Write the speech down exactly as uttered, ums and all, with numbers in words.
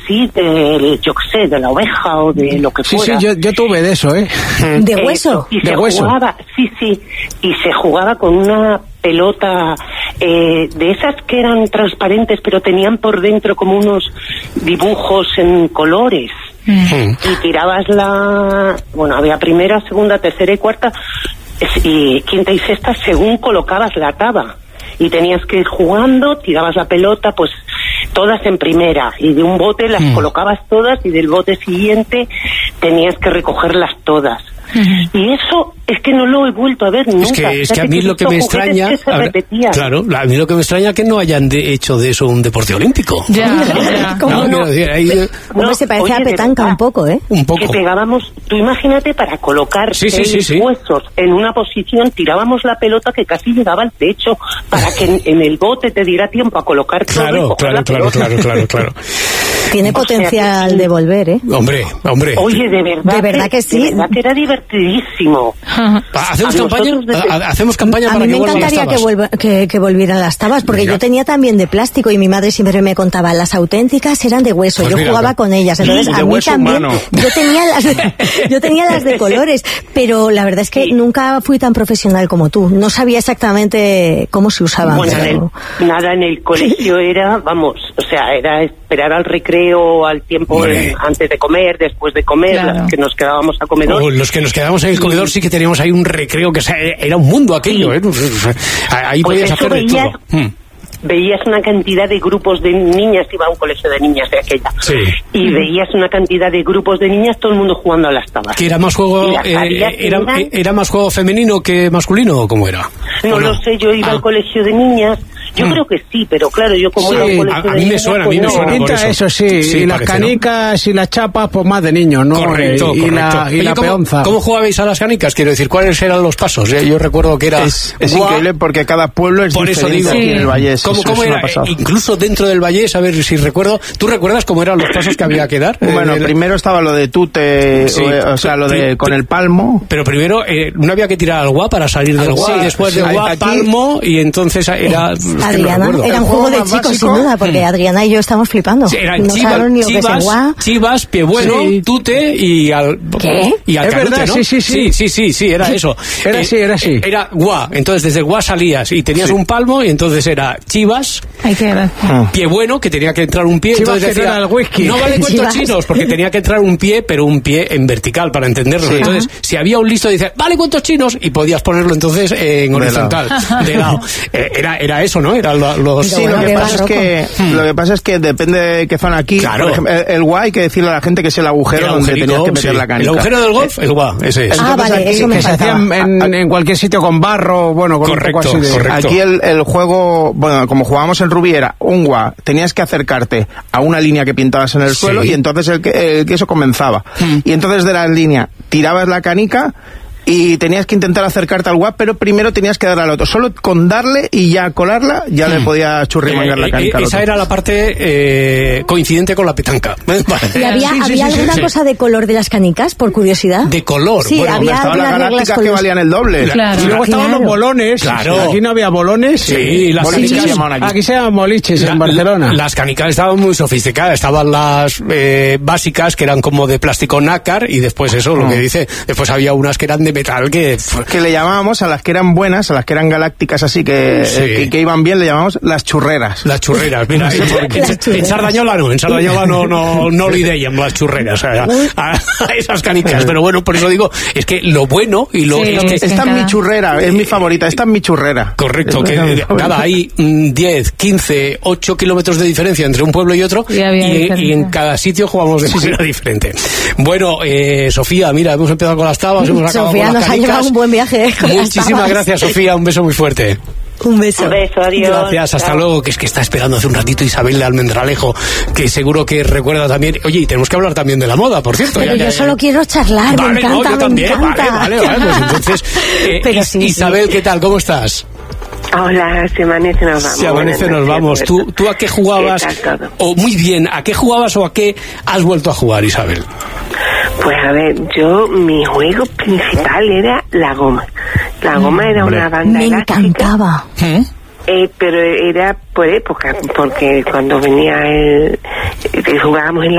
así, de, yo qué sé, de la oveja o de lo que sí, fuera. Sí, sí, yo, yo tuve de eso, ¿eh? ¿De hueso? Eh, y de se hueso. Jugaba, sí, sí, y se jugaba con una pelota eh, de esas que eran transparentes, pero tenían por dentro como unos dibujos en colores. Mm. Y tirabas la... Bueno, había primera, segunda, tercera y cuarta, y quinta y sexta según colocabas la taba. Y tenías que ir jugando, tirabas la pelota, pues todas en primera, y de un bote las mm. colocabas todas, y del bote siguiente tenías que recogerlas todas. Uh-huh. Y eso es que no lo he vuelto a ver nunca. Es que, es que a mí lo que me extraña, que ahora, claro, a mí lo que me extraña es que no hayan de hecho de eso un deporte olímpico. Ya, ya. ¿Cómo no? no? Decir, ahí, no, no se parece oye, a petanca un poco, ¿eh? Un poco. Que pegábamos, tú imagínate, para colocar sí, sí, sí, sí. huesos en una posición, tirábamos la pelota que casi llegaba al techo para que en, en el bote te diera tiempo a colocar claro, todo. Claro, claro, claro, claro, claro. Tiene o potencial sea, de volver, ¿eh? Hombre, hombre. Oye, de verdad. De verdad que sí. De verdad que era divertidísimo. ¿Hacemos campaña? Desde... ¿Hacemos campaña a para mí que me encantaría que, vuelva, que, que volvieran las tabas, porque mira. Yo tenía también de plástico y mi madre siempre me contaba, las auténticas eran de hueso, pues yo mira, jugaba con ellas, entonces de a mí también, humano. yo tenía las de, yo tenía las de colores, pero la verdad es que sí. Nunca fui tan profesional como tú, no sabía exactamente cómo se usaban. Bueno, pero... en el, nada, en el colegio era, vamos, o sea, era esperar al recreo, al tiempo de, antes de comer, después de comer, claro. Las que nos quedábamos a comedor. Oh, los que nos quedábamos en el comedor sí que teníamos ahí un recreo que era un mundo aquello, sí. ¿eh? Ahí pues podías hacer veías, de todo. Hmm. Veías una cantidad de grupos de niñas, iba a un colegio de niñas de aquella, sí. Y veías una cantidad de grupos de niñas, todo el mundo jugando a las tabas. ¿Que era más juego, eh, era, eran... era más juego femenino que masculino o cómo era? No, no lo sé, yo iba ah. al colegio de niñas. Yo mm. creo que sí, pero claro, yo como sí, era un colegio a, a de mí niños, me suena, pues a mí me suena no. por eso. Eso sí, sí y las parece, canicas, ¿no? Y las chapas, pues más de niños, ¿no? Correcto, y, y correcto. La, y Oye, la ¿cómo, peonza. ¿Cómo jugabais a las canicas? Quiero decir, ¿cuáles eran los pasos? Yo recuerdo que era... Es, es increíble porque cada pueblo es por diferente eso digo, aquí en el Vallés. ¿Cómo, eso, cómo eso era? Incluso dentro del Vallés, a ver si recuerdo... ¿Tú recuerdas cómo eran los pasos que había que dar? Bueno, eh, primero estaba lo de tute, sí, o, o sea, lo de con el palmo. Pero primero, eh, no había que tirar al guá para salir del guá, y después del guá, palmo, y entonces era... Adriana, no era un juego de chicos, sin duda, porque Adriana y yo estamos flipando. Sí, eran no chivas, ni lo chivas, que es guá. chivas, pie bueno, sí. Tute y al... ¿Qué? Y al es canute, verdad, ¿no? sí, sí, sí. Sí, sí, sí, sí, era eso. Era así, era así. Era guá, entonces desde el guá salías y tenías sí. un palmo, y entonces era chivas, Ay, qué pie bueno, que tenía que entrar un pie, chivas entonces decía, el whisky. no vale cuentos chinos, porque tenía que entrar un pie, pero un pie en vertical, para entenderlo. Sí. Entonces, ajá. Si había un listo, dice, vale cuentos chinos, y podías ponerlo entonces eh, en horizontal, de lado. Eh, era, era eso, ¿no? Era lo, los... Sí, lo que pasa es que hmm. lo que pasa es que depende de qué fan aquí. Claro. Por ejemplo, el, el guá hay que decirle a la gente que es el agujero el donde tenías que meter sí. la canica. El agujero del golf, el guá, ese es. Ah, entonces, vale, aquí, eso me que se hacía en, en cualquier sitio con barro, bueno, con correcto, un poco así de... correcto. Aquí el, el juego, bueno, como jugábamos en Rubí era un guá, tenías que acercarte a una línea que pintabas en el sí. suelo y entonces el, el queso comenzaba. Hmm. Y entonces de la línea tirabas la canica y tenías que intentar acercarte al guap, pero primero tenías que darle al otro. Solo con darle y ya colarla, ya hmm. le podía churrimangar eh, la canica. Eh, esa era la parte eh, coincidente con la petanca. Vale. ¿Y había, sí, ¿había sí, alguna sí, cosa sí. de color de las canicas, por curiosidad? ¿De color? Sí, bueno, había estaban las galácticas que valían el doble. Claro. Y luego estaban claro. los bolones. Claro. Aquí no había bolones. Sí, sí. Las boliches canicas, se llamaban aquí. Aquí se llaman boliches, la, en Barcelona. Las canicas estaban muy sofisticadas. Estaban las eh, básicas, que eran como de plástico nácar, y después eso, lo que dice, después había unas que eran de metal que... que le llamábamos a las que eran buenas, a las que eran galácticas así, que, sí. eh, que, que iban bien, le llamábamos las churreras. Las churreras, mira, en, en, en Sardañola no, en Sardañola no, no, no le ideían las churreras a, a, a esas canicas, pero bueno, por eso digo, es que lo bueno y lo... Sí, es que esta es mi churrera, es mi favorita, esta es mi churrera. Correcto, es que nada, hay diez, quince, ocho kilómetros de diferencia entre un pueblo y otro, y, y, y en cada sitio jugamos de manera diferente. Bueno, eh, Sofía, mira, hemos empezado con las tabas, hemos acabado Sofía con las nos canicas. Ha llevado un buen viaje. Muchísimas gracias, Sofía, un beso muy fuerte. Un beso. Un beso, adiós. Gracias, hasta Chao. luego, que es que está esperando hace un ratito Isabel de Almendralejo, que seguro que recuerda también. Oye, y tenemos que hablar también de la moda, por cierto. Pero ya, yo ya, solo ya. quiero charlar, Vale, me encanta, no, yo también, me encanta. Vale, vale, vale, pues entonces, eh, Pero sí, Isabel, sí. ¿qué tal? ¿Cómo estás? Hola, se amanece nos vamos. Se amanece nos vamos. ¿Tú, ¿Tú a qué jugabas? ¿Qué tal todo? O muy bien, ¿a qué jugabas o a qué has vuelto a jugar, Isabel? Pues a ver, yo, mi juego principal era la goma. La goma era Hombre. una banda Me elástica. encantaba. ¿Mm? Eh, pero era por época, porque cuando venía el, el jugábamos en la